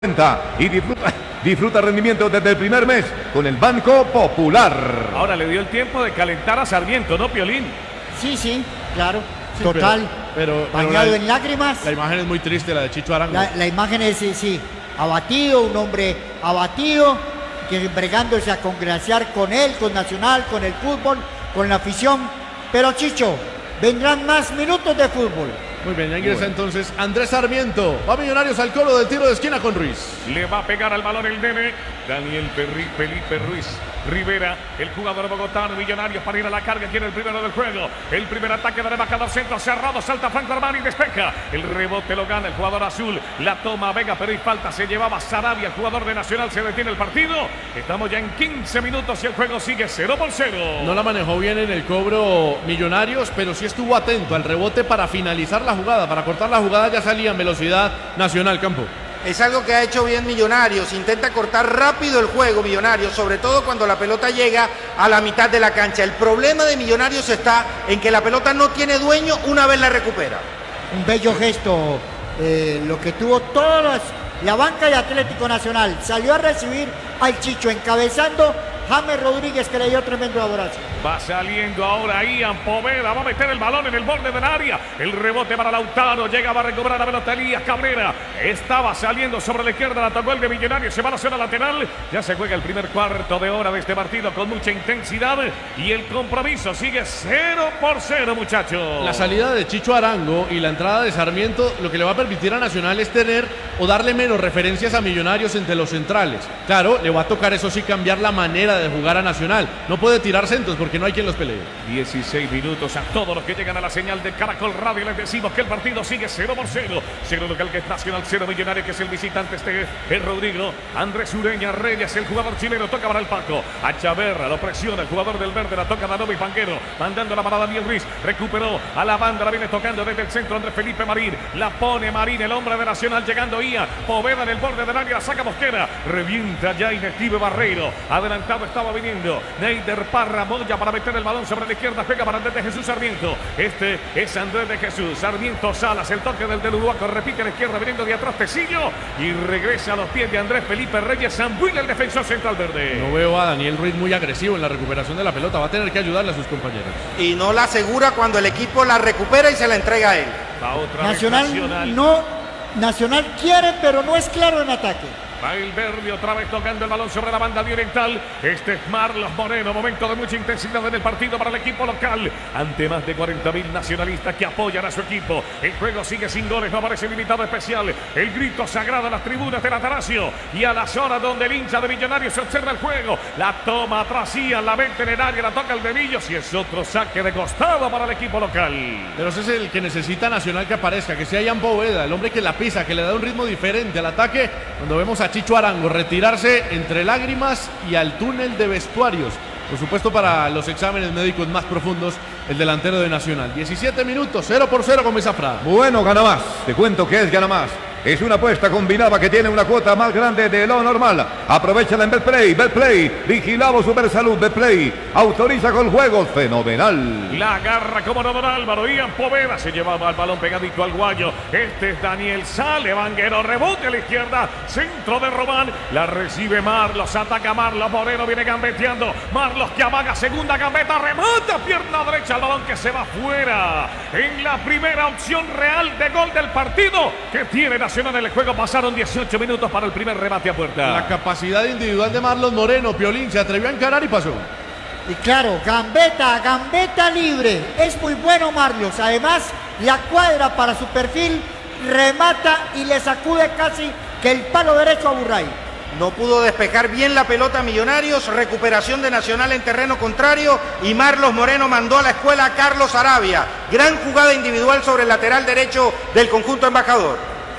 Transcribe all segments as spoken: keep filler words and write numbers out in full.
y disfruta, disfruta rendimiento desde el primer mes con el Banco Popular. Ahora le dio el tiempo de calentar a Sarmiento, ¿no, Piolín? Sí, sí, claro, Sí, total, pero, pero, pero bañado la, en lágrimas. La imagen es muy triste, la de Chicho Arango. La, la imagen es, sí, sí, abatido, un hombre abatido, que bregándose a congraciar con él, con Nacional, con el fútbol, con la afición. Pero Chicho, vendrán más minutos de fútbol. Muy bien, ya ingresa bueno. entonces Andrés Sarmiento. Va Millonarios al coro del tiro de esquina con Ruiz. Le va a pegar al balón el nene Daniel Perri, Felipe Ruiz Rivera, el jugador bogotano. Millonarios para ir a la carga, quiere el primero del juego. El primer ataque del embajador, centro cerrado, salta Franco Armani, despeja. El rebote lo gana el jugador azul. La toma Vega, pero hay falta. Se llevaba Sarabia, el jugador de Nacional. Se detiene el partido. Estamos ya en quince minutos y el juego sigue cero por cero. No la manejó bien en el cobro Millonarios, pero sí estuvo atento al rebote para finalizar la jugada. Para cortar la jugada ya salía en velocidad Nacional, Campo. Es algo que ha hecho bien Millonarios, intenta cortar rápido el juego Millonarios, sobre todo cuando la pelota llega a la mitad de la cancha. El problema de Millonarios está en que la pelota no tiene dueño una vez la recupera. Un bello gesto, eh, lo que tuvo todas la banca de Atlético Nacional. Salió a recibir al Chicho encabezando James Rodríguez, que le dio tremendo abrazo. Va saliendo ahora Ian Poveda, va a meter el balón en el borde del área. El rebote para Lautaro, llega, va a recuperar la pelota Elías Cabrera. Estaba saliendo sobre la izquierda, la tocó el de Millonarios, se va a la zona lateral. Ya se juega el primer cuarto de hora de este partido con mucha intensidad. Y el compromiso sigue cero por cero, muchachos. La salida de Chicho Arango y la entrada de Sarmiento lo que le va a permitir a Nacional es tener o darle menos referencias a Millonarios entre los centrales. Claro, le va a tocar eso sí cambiar la manera de jugar a Nacional. No puede tirar centros porque no hay quien los pelee. dieciséis minutos a todos los que llegan a la señal de Caracol Radio. Les decimos que el partido sigue cero por cero. Cero local que es Nacional, cero Millonario que es el visitante. Este es Rodrigo. Andrés Ureña Reyes, el jugador chileno, toca para el Paco. A Chaverra, lo presiona el jugador del verde, la toca Danovi Panguero. Mandando la para Daniel Ruiz. Recuperó a la banda, la viene tocando desde el centro Andrés Felipe Marín. La pone Marín, el hombre de Nacional, llegando Ia. Poveda en el borde del área, la saca Mosquera. Revienta ya Inestivo Barreiro. Adelantado estaba viniendo Neider Parra Moya para meter el balón sobre la izquierda, pega para Andrés de Jesús Sarmiento. Este es Andrés de Jesús Sarmiento Salas, el toque del del Uruguaco, repite a la izquierda, viniendo de atrás Tecillo y regresa a los pies de Andrés Felipe Reyes Zambuil, el defensor central verde. No veo a Daniel Ruiz muy agresivo en la recuperación de la pelota, va a tener que ayudarle a sus compañeros. Y no la asegura cuando el equipo la recupera y se la entrega a él. La otra Nacional, Nacional no, Nacional quiere, pero no es claro en ataque. Va el verde otra vez tocando el balón sobre la banda oriental. Este es Marlos Moreno. Momento de mucha intensidad en el partido para el equipo local. Ante más de cuarenta mil nacionalistas que apoyan a su equipo. El juego sigue sin goles. No aparece limitado especial. El grito sagrado a las tribunas del Atanasio. Y a la zona donde el hincha de Millonarios se observa el juego. La toma atrás Ian, la venta en el área, la toca el Benillos. Y es otro saque de costado para el equipo local. Pero ese es el que necesita Nacional que aparezca. Que sea Ian Poveda, el hombre que la pisa, que le da un ritmo diferente al ataque. Cuando vemos a Chicho Arango retirarse entre lágrimas y al túnel de vestuarios. Por supuesto, para los exámenes médicos más profundos, el delantero de Nacional. diecisiete minutos, cero por cero con Mesafra. Bueno, gana más. Te cuento que es gana más. Es una apuesta combinada que tiene una cuota más grande de lo normal. Aprovechala en Betplay. Betplay, vigilado Supersalud. Betplay, autoriza con juegos. Fenomenal. La agarra como no don Álvaro. Ian Poveda se llevaba el balón pegadito al guayo. Este es Daniel Sale. Vanguero, rebote a la izquierda. Centro de Román. La recibe Marlos. Ataca Marlos. Moreno viene gambeteando. Marlos que amaga. Segunda gambeta. Remata. Pierna derecha. El balón que se va fuera. En la primera opción real de gol del partido que tiene Nacional en el juego. Pasaron dieciocho minutos para el primer remate a puerta. La capacidad individual de Marlos Moreno. Piolín se atrevió a encarar y pasó. Y claro, gambeta, gambeta libre. Es muy bueno Marlos. Además, la cuadra para su perfil, remata y le sacude casi que el palo derecho a Burray. No pudo despejar bien la pelota Millonarios, recuperación de Nacional en terreno contrario y Marlos Moreno mandó a la escuela a Carlos Arabia. Gran jugada individual sobre el lateral derecho del conjunto embajador.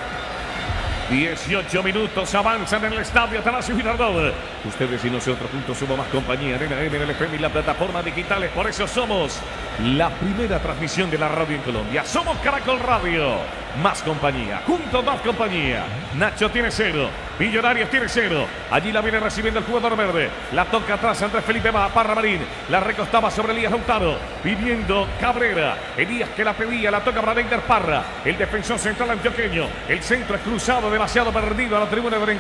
dieciocho minutos avanzan en el estadio Atanasio Girardot. Ustedes y nosotros juntos somos más compañía en N L F M y las plataformas digitales. Por eso somos la primera transmisión de la radio en Colombia. Somos Caracol Radio. más compañía. Juntos más compañía. Nacho tiene cero. Millonarios tiene cero. Allí la viene recibiendo el jugador verde. La toca atrás Andrés Felipe Parra Marín. La recostaba sobre Elías Lautaro. Pidiendo Cabrera. Elías que la pedía. La toca para Neider Parra. El defensor central antioqueño. El centro es cruzado demasiado perdido a la tribuna de